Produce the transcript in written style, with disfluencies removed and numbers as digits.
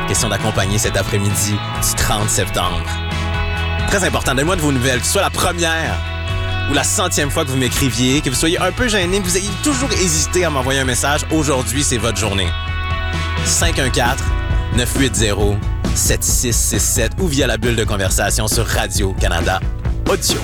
Question d'accompagner cet après-midi du 30 septembre. Très important, donnez-moi de vos nouvelles, que ce soit la première ou la 100e fois que vous m'écriviez, que vous soyez un peu gêné, que vous ayez toujours hésité à m'envoyer un message. Aujourd'hui, c'est votre journée. 514-980-7667 ou via la bulle de conversation sur Radio-Canada Audio.